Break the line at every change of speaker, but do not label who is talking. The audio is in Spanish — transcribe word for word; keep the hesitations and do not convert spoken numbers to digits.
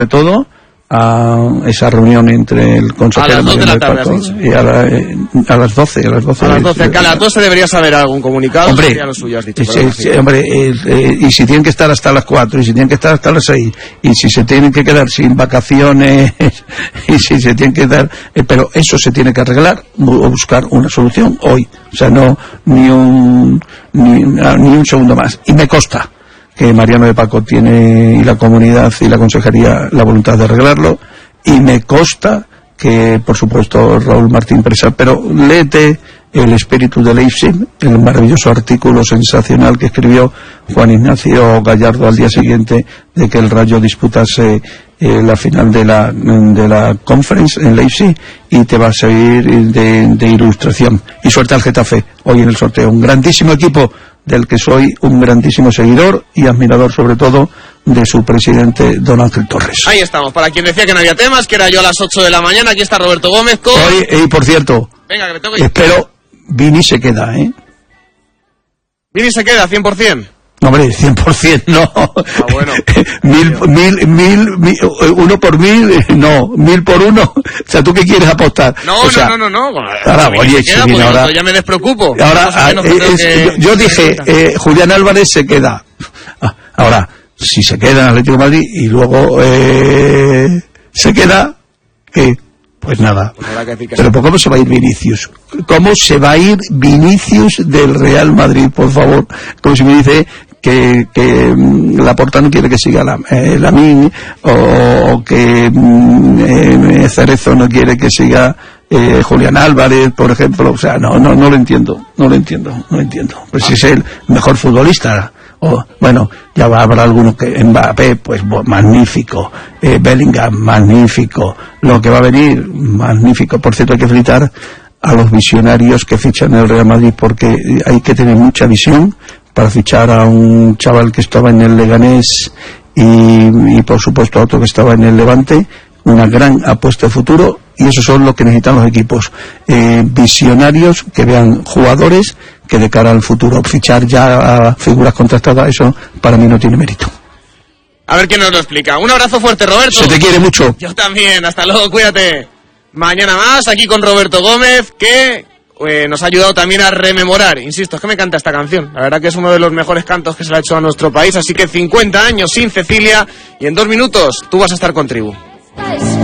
de todo a esa reunión entre el consejero
a las dos de la tarde,
Paco, y a, la, eh, a las doce, a las doce.
A las doce, que a las doce debería saber algún comunicado.
Hombre,
lo suyo, has dicho,
sí, sí, hombre eh, eh, y si tienen que estar hasta las cuatro, y si tienen que estar hasta las seis, y si se tienen que quedar sin vacaciones, y si se tienen que dar, eh, pero eso se tiene que arreglar o buscar una solución hoy. O sea, no, ni un, ni, ni un segundo más. Y me consta que Mariano de Paco tiene, y la comunidad y la consejería, la voluntad de arreglarlo, y me consta que, por supuesto, Raúl Martín Presa, pero léete El espíritu de Leipzig, el maravilloso artículo sensacional que escribió Juan Ignacio Gallardo al día siguiente de que el Rayo disputase eh, la final de la de la Conference en Leipzig, y te va a servir de, de ilustración. Y suerte al Getafe hoy en el sorteo, un grandísimo equipo del que soy un grandísimo seguidor y admirador, sobre todo de su presidente don Ángel Torres.
Ahí estamos, para quien decía que no había temas, que era yo a las ocho de la mañana, aquí está Roberto Gómez con...
Hoy, y por cierto,
venga, que me tengo que...
espero, Vini se queda, ¿eh?
Vini se queda, cien por ciento.
No, hombre, cien por ciento no.
Ah, bueno.
mil, mil, mil, mil, uno por mil, no, mil por uno. O sea, ¿tú qué quieres apostar?
No,
o sea,
no, no, no, no.
Ahora, oye,
queda,
si
pues,
ahora,
ya me despreocupo.
Ahora,
no
eh, es, que, yo, yo dije, eh, Julián Álvarez se queda. Ahora, si se queda en Atlético de Madrid y luego eh, se queda, ¿qué? Pues nada. Pues pero ¿cómo se va a ir Vinicius? ¿Cómo se va a ir Vinicius del Real Madrid, por favor? Como si me dice que, que Laporta no quiere que siga la, eh, Lamine, o, o que eh, Cerezo no quiere que siga eh, Julián Álvarez, por ejemplo. O sea, no, no, no lo entiendo, no lo entiendo, no lo entiendo. Pues si es el mejor futbolista. Oh, bueno, ya habrá algunos que Mbappé, pues magnífico, eh, Bellingham, magnífico, lo que va a venir, magnífico. Por cierto, hay que felicitar a los visionarios que fichan en el Real Madrid, porque hay que tener mucha visión para fichar a un chaval que estaba en el Leganés y, y por supuesto a otro que estaba en el Levante. Una gran apuesta de futuro, y eso son lo que necesitan los equipos, eh, visionarios que vean jugadores que de cara al futuro. Fichar ya a figuras contrastadas, eso para mí no tiene mérito.
A ver quién nos lo explica. Un abrazo fuerte, Roberto.
Se te quiere mucho.
Yo también, hasta luego, cuídate. Mañana más, aquí con Roberto Gómez, que eh, nos ha ayudado también a rememorar. Insisto, es que me encanta esta canción. La verdad que es uno de los mejores cantos que se le ha hecho a nuestro país. Así que cincuenta años sin Cecilia, y en dos minutos tú vas a estar con Tribu.